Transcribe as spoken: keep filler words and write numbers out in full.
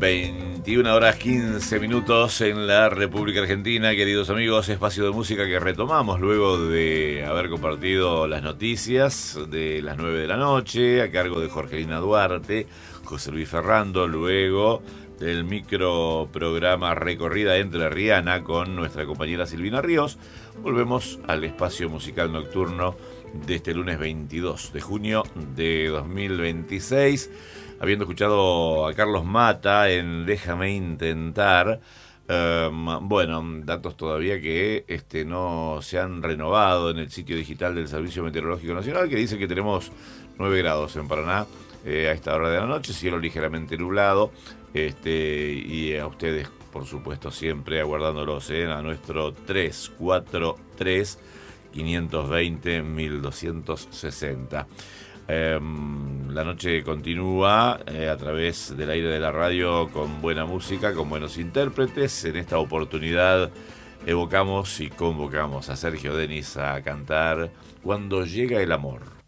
veintiuna horas quince minutos en la República Argentina, queridos amigos, espacio de música que retomamos luego de haber compartido las noticias de las nueve de la noche a cargo de Jorgelina Duarte, José Luis Ferrando, luego del micro programa Recorrida Entrerriana con nuestra compañera Silvina Ríos. Volvemos al espacio musical nocturno de este lunes veintidós de junio de dos mil veintiséis, habiendo escuchado a Carlos Mata en Déjame Intentar. Um, bueno, datos todavía que este, no se han renovado en el sitio digital del Servicio Meteorológico Nacional, que dice que tenemos nueve grados en Paraná eh, a esta hora de la noche, cielo ligeramente nublado, este, y a ustedes, por supuesto, siempre aguardándolos eh, a nuestro tres cuatro tres, cinco dos cero, mil doscientos sesenta. Eh, la noche continúa eh, a través del aire de la radio con buena música, con buenos intérpretes. En esta oportunidad evocamos y convocamos a Sergio Denis a cantar Cuando llega el amor.